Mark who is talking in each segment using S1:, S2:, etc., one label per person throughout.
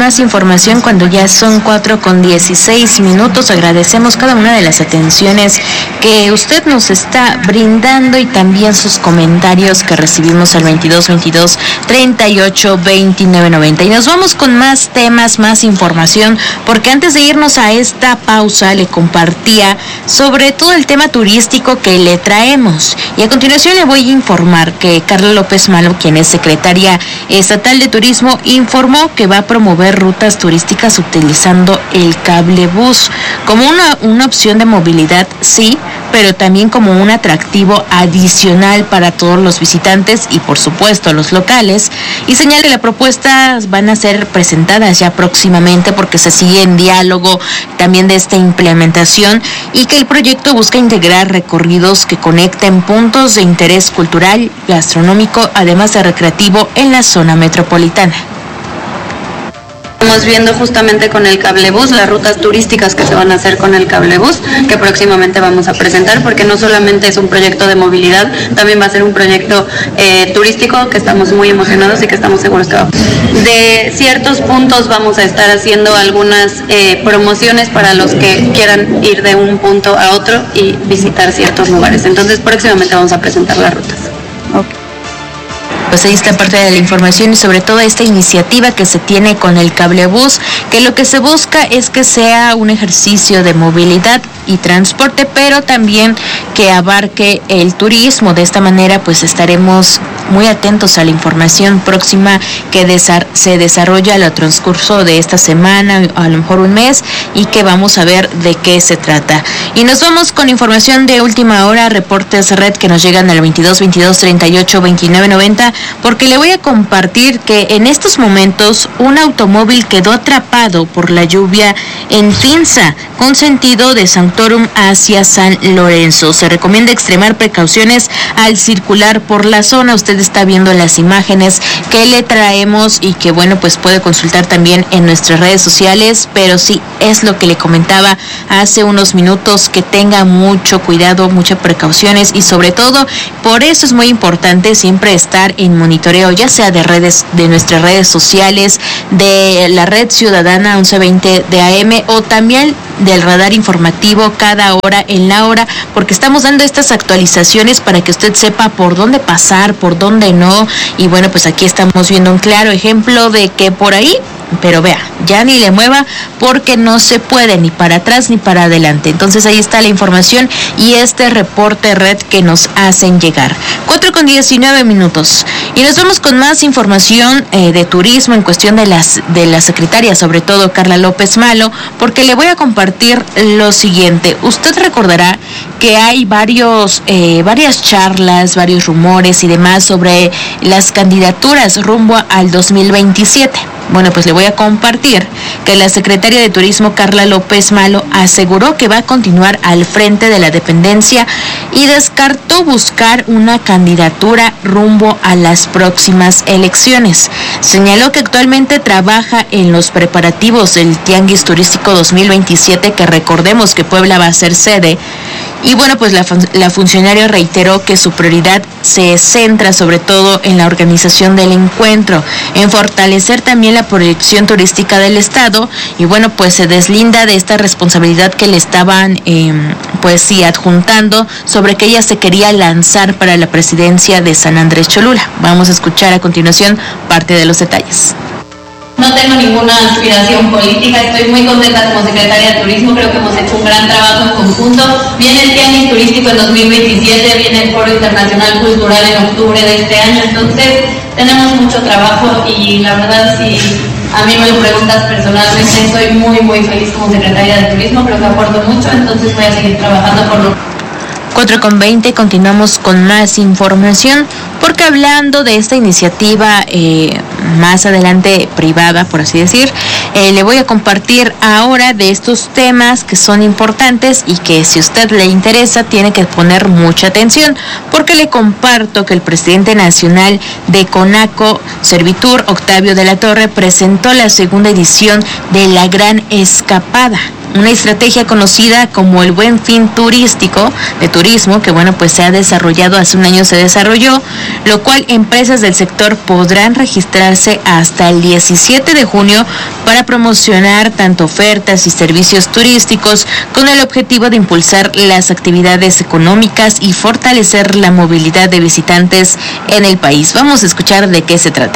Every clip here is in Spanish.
S1: más información cuando ya son 4:16. Agradecemos cada una de las atenciones que usted nos está brindando y también sus comentarios que recibimos al 2222-382990. Y nos vamos con más temas, más información, porque antes de irnos a esta pausa le compartía sobre todo el tema turístico que le traemos. Y a continuación le voy a informar que Carla López Malo, quien es secretaria estatal de Turismo, informó que va a promover rutas turísticas utilizando el cablebús como una opción de movilidad, sí, pero también como un atractivo adicional para todos los visitantes y por supuesto los locales, y señala que las propuestas van a ser presentadas ya próximamente porque se sigue en diálogo también de esta implementación, y que el proyecto busca integrar recorridos que conecten puntos de interés cultural, gastronómico, además de recreativo en la zona metropolitana.
S2: Estamos viendo justamente con el cablebús las rutas turísticas que se van a hacer con el cablebús, que próximamente vamos a presentar, porque no solamente es un proyecto de movilidad, también va a ser un proyecto turístico que estamos muy emocionados y que estamos seguros que va. De ciertos puntos vamos a estar haciendo algunas promociones para los que quieran ir de un punto a otro y visitar ciertos lugares. Entonces próximamente vamos a presentar las rutas.
S1: Okay. Pues ahí está parte de la información y sobre todo esta iniciativa que se tiene con el cablebús, que lo que se busca es que sea un ejercicio de movilidad y transporte, pero también que abarque el turismo. De esta manera pues estaremos muy atentos a la información próxima que se desarrolla al transcurso de esta semana, a lo mejor un mes, y que vamos a ver de qué se trata. Y nos vamos con información de última hora, reportes red que nos llegan al 2222-382990, porque le voy a compartir que en estos momentos un automóvil quedó atrapado por la lluvia en Finza, con sentido de Sanctorum hacia San Lorenzo. Se recomienda extremar precauciones al circular por la zona. Usted está viendo las imágenes que le traemos y que bueno, pues puede consultar también en nuestras redes sociales, pero sí, es lo que le comentaba hace unos minutos, que tenga mucho cuidado, muchas precauciones, y sobre todo, por eso es muy importante siempre estar en monitoreo, ya sea de nuestras redes sociales, de la red ciudadana 1120 de AM, o también del radar informativo cada hora en la hora, porque estamos dando estas actualizaciones para que usted sepa por dónde pasar, por dónde no. Y bueno, pues aquí estamos viendo un claro ejemplo de que por ahí, pero vea, ya ni le mueva, porque no se puede ni para atrás ni para adelante. Entonces ahí está la información y este reporte red que nos hacen llegar. 4:19. Y nos vamos con más información de turismo en cuestión de la secretaria, sobre todo Carla López Malo, porque le voy a compartir lo siguiente. Usted recordará que hay varias charlas, varios rumores y demás sobre las candidaturas rumbo al 2027. Bueno, pues le voy a compartir que la secretaria de Turismo, Carla López Malo, aseguró que va a continuar al frente de la dependencia y descartó buscar una candidatura rumbo a las próximas elecciones. Señaló que actualmente trabaja en los preparativos del Tianguis Turístico 2027, que recordemos que Puebla va a ser sede. Y bueno, pues la funcionaria reiteró que su prioridad se centra sobre todo en la organización del encuentro, en fortalecer también la proyección turística del Estado, y bueno, pues se deslinda de esta responsabilidad que le estaban adjuntando sobre que ella se quería lanzar para la presidencia de San Andrés Cholula. Vamos a escuchar a continuación parte de los detalles.
S3: No tengo ninguna aspiración política, estoy muy contenta como secretaria de Turismo, creo que hemos hecho un gran trabajo en conjunto. Viene el Tianguis Turístico en 2027, viene el Foro Internacional Cultural en octubre de este año, entonces tenemos mucho trabajo y la verdad, si a mí me lo preguntas personalmente, soy muy muy feliz como secretaria de Turismo, creo que aporto mucho, entonces voy a seguir trabajando por lo
S1: 4:20, continuamos con más información, porque hablando de esta iniciativa más adelante privada, por así decir, le voy a compartir ahora de estos temas que son importantes y que si usted le interesa tiene que poner mucha atención, porque le comparto que el presidente nacional de CONACO Servitur, Octavio de la Torre, presentó la segunda edición de La Gran Escapada, una estrategia conocida como el Buen Fin Turístico, de turismo, que pues se ha desarrollado, hace un año se desarrolló, lo cual empresas del sector podrán registrarse hasta el 17 de junio para promocionar tanto ofertas y servicios turísticos con el objetivo de impulsar las actividades económicas y fortalecer la movilidad de visitantes en el país. Vamos a escuchar de qué se trata.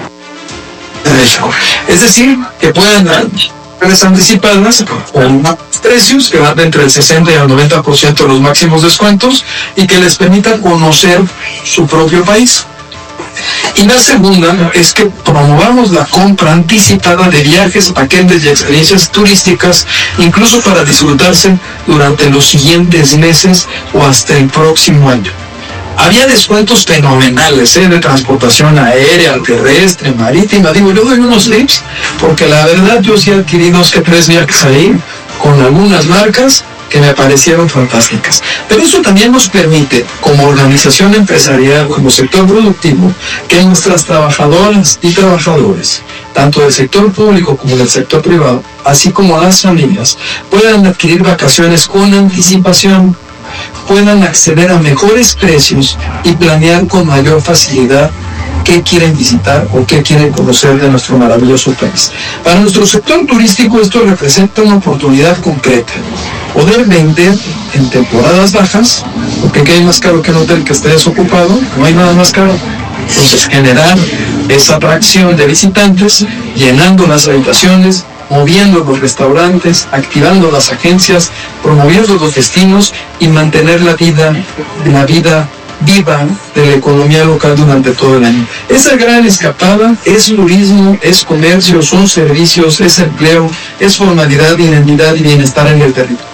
S4: Es decir, que puedan dar anticipadas con precios que van de entre el 60 y el 90% de los máximos descuentos y que les permita conocer su propio país. Y la segunda es que promovamos la compra anticipada de viajes, paquetes y experiencias turísticas, incluso para disfrutarse durante los siguientes meses o hasta el próximo año. Había descuentos fenomenales de transportación aérea, terrestre, marítima. Yo doy unos tips porque la verdad yo sí adquirí 2 que 3 viajes ahí con algunas marcas que me parecieron fantásticas. Pero eso también nos permite, como organización empresarial, como sector productivo, que nuestras trabajadoras y trabajadores, tanto del sector público como del sector privado, así como las familias, puedan adquirir vacaciones con anticipación, puedan acceder a mejores precios y planear con mayor facilidad qué quieren visitar o qué quieren conocer de nuestro maravilloso país. Para nuestro sector turístico esto representa una oportunidad concreta. Poder vender en temporadas bajas, porque ¿qué hay más caro que un hotel que esté desocupado? No hay nada más caro. Entonces generar esa atracción de visitantes, llenando las habitaciones, moviendo los restaurantes, activando las agencias, promoviendo los destinos y mantener la vida viva de la economía local durante todo el año. Esa gran escapada es turismo, es comercio, son servicios, es empleo, es formalidad, identidad y bienestar en el territorio.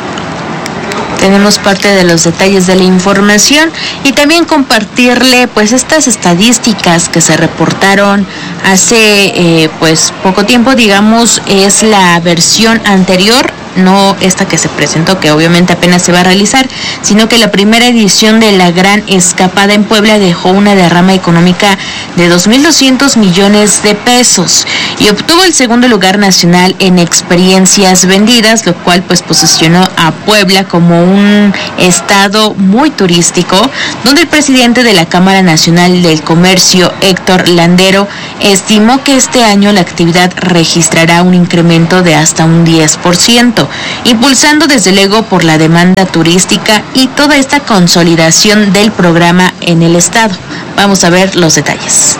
S1: Tenemos parte de los detalles de la información y también compartirle estas estadísticas que se reportaron hace poco tiempo, es la versión anterior, no esta que se presentó, que obviamente apenas se va a realizar, sino que la primera edición de la Gran Escapada en Puebla dejó una derrama económica de 2.200 millones de pesos y obtuvo el segundo lugar nacional en experiencias vendidas, lo cual posicionó a Puebla como un estado muy turístico, donde el presidente de la Cámara Nacional del Comercio, Héctor Landero, estimó que este año la actividad registrará un incremento de hasta un 10%, impulsando desde luego por la demanda turística y toda esta consolidación del programa en el estado. Vamos a ver los detalles.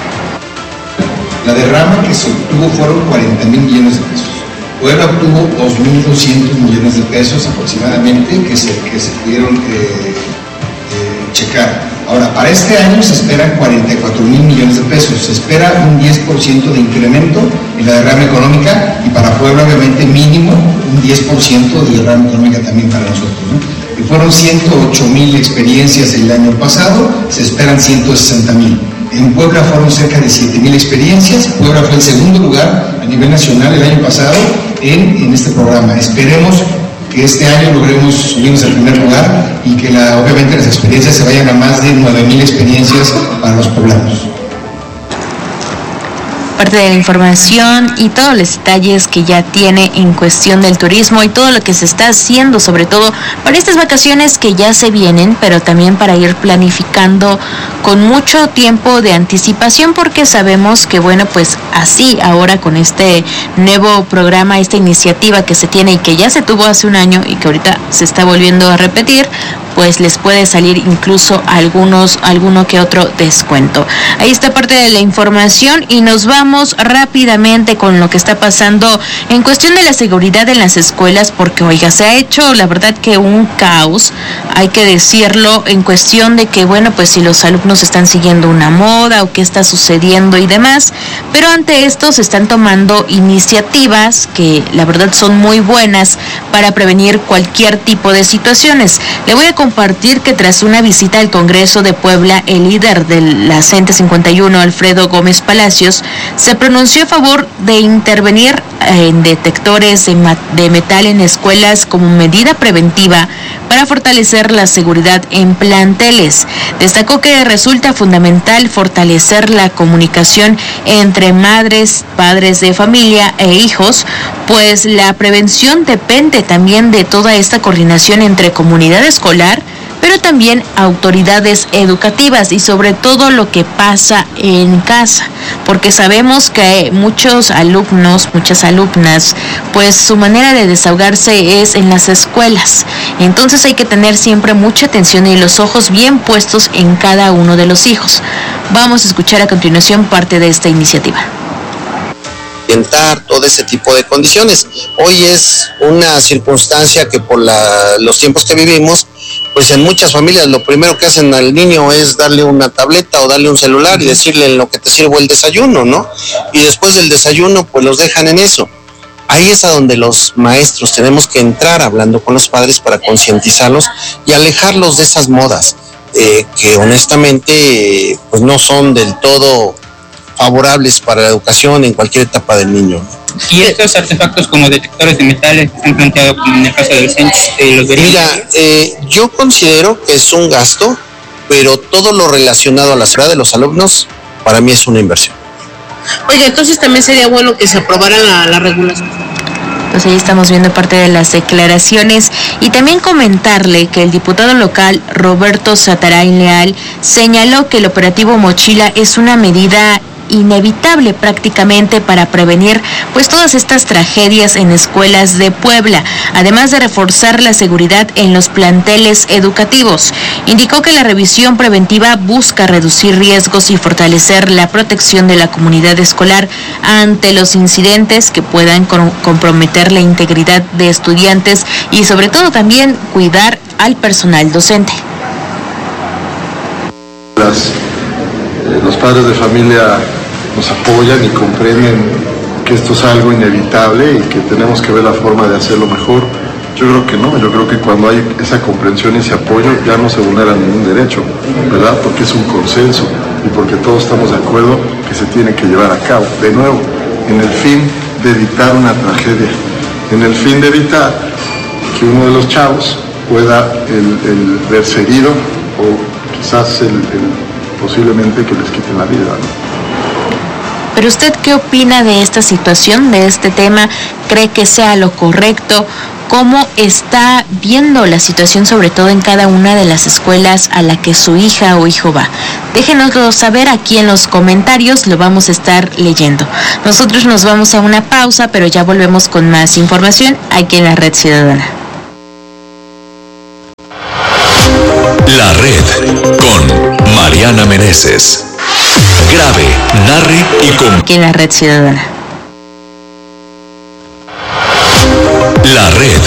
S5: La derrama que se obtuvo fueron 40,000 millones de pesos. Puebla obtuvo 2.200 millones de pesos aproximadamente que se pudieron checar. Ahora, para este año se esperan 44,000 millones de pesos. Se espera un 10% de incremento en la derrama económica y para Puebla obviamente mínimo un 10% de derrama económica también para nosotros, ¿no? Y fueron 108,000 experiencias el año pasado, se esperan 160,000. En Puebla fueron cerca de 7,000 experiencias. Puebla fue el segundo lugar a nivel nacional el año pasado en este programa. Esperemos que este año logremos subirnos al primer lugar y que obviamente las experiencias se vayan a más de 9,000 experiencias para los poblanos.
S1: Parte de la información y todos los detalles que ya tiene en cuestión del turismo y todo lo que se está haciendo, sobre todo para estas vacaciones que ya se vienen, pero también para ir planificando con mucho tiempo de anticipación, porque sabemos que así ahora con este nuevo programa, esta iniciativa que se tiene y que ya se tuvo hace un año y que ahorita se está volviendo a repetir, les puede salir incluso alguno que otro descuento. Ahí está parte de la información y nos vamos rápidamente con lo que está pasando en cuestión de la seguridad en las escuelas, porque se ha hecho la verdad que un caos, hay que decirlo, en cuestión de que si los alumnos están siguiendo una moda o qué está sucediendo y demás, pero ante esto se están tomando iniciativas que la verdad son muy buenas para prevenir cualquier tipo de situaciones. Le voy a compartir que tras una visita al Congreso de Puebla, el líder de la CENTE 51, Alfredo Gómez Palacios, se pronunció a favor de intervenir en detectores de metal en escuelas como medida preventiva para fortalecer la seguridad en planteles. Destacó que resulta fundamental fortalecer la comunicación entre madres, padres de familia e hijos, pues la prevención depende también de toda esta coordinación entre comunidad escolar, pero también autoridades educativas y sobre todo lo que pasa en casa, porque sabemos que muchos alumnos, muchas alumnas, pues su manera de desahogarse es en las escuelas. Entonces hay que tener siempre mucha atención y los ojos bien puestos en cada uno de los hijos. Vamos a escuchar a continuación parte de esta iniciativa.
S6: Todo ese tipo de condiciones. Hoy es una circunstancia que por los tiempos que vivimos, pues en muchas familias lo primero que hacen al niño es darle una tableta o darle un celular y decirle en lo que te sirvo el desayuno, ¿no? Y después del desayuno pues los dejan en eso. Ahí es a donde los maestros tenemos que entrar hablando con los padres para concientizarlos y alejarlos de esas modas que honestamente pues no son del todo favorables para la educación en cualquier etapa del niño.
S7: Y estos artefactos como detectores de metales que se han planteado como en el caso del CENCH, los verían.
S6: Mira, yo considero que es un gasto, pero todo lo relacionado a la seguridad de los alumnos, para mí es una inversión.
S8: Oiga, entonces también sería bueno que se aprobara la regulación.
S1: Pues ahí estamos viendo parte de las declaraciones y también comentarle que el diputado local Roberto Satarain Leal señaló que el operativo Mochila es una medida inevitable prácticamente para prevenir pues todas estas tragedias en escuelas de Puebla, además de reforzar la seguridad en los planteles educativos. Indicó que la revisión preventiva busca reducir riesgos y fortalecer la protección de la comunidad escolar ante los incidentes que puedan comprometer la integridad de estudiantes y sobre todo también cuidar al personal docente.
S9: Los padres de familia nos apoyan y comprenden que esto es algo inevitable y que tenemos que ver la forma de hacerlo mejor. Yo creo que no, yo creo que cuando hay esa comprensión y ese apoyo ya no se vulnera ningún derecho, ¿verdad? Porque es un consenso y porque todos estamos de acuerdo que se tiene que llevar a cabo. De nuevo, en el fin de evitar una tragedia, en el fin de evitar que uno de los chavos pueda el verse herido o quizás posiblemente que les quiten la vida, ¿no?
S1: Pero usted, ¿qué opina de esta situación, de este tema? ¿Cree que sea lo correcto? ¿Cómo está viendo la situación, sobre todo en cada una de las escuelas a la que su hija o hijo va? Déjenoslo saber aquí en los comentarios, lo vamos a estar leyendo. Nosotros nos vamos a una pausa, pero ya volvemos con más información aquí en la Red Ciudadana.
S10: La Red con Mariana Meneses. Grabe, narre y
S1: aquí en la Red Ciudadana.
S10: La Red